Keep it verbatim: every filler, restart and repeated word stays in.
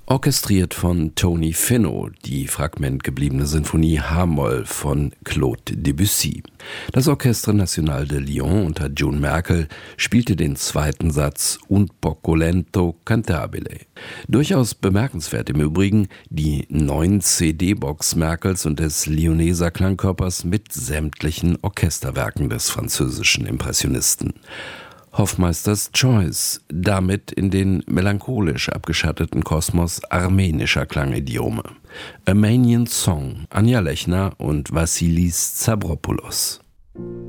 Orchestriert von Tony Finno, die fragmentgebliebene Sinfonie H-Moll von Claude Debussy. Das Orchestre National de Lyon unter June Merkel spielte den zweiten Satz Un poco lento cantabile. Durchaus bemerkenswert im Übrigen die neuen C D-Box Merkels und des Lyonneser Klangkörpers mit sämtlichen Orchesterwerken des französischen Impressionisten. Hoffmeisters Choice, damit in den melancholisch abgeschatteten Kosmos armenischer Klangidiome. Armenian Song, Anja Lechner und Vassilis Zabropoulos.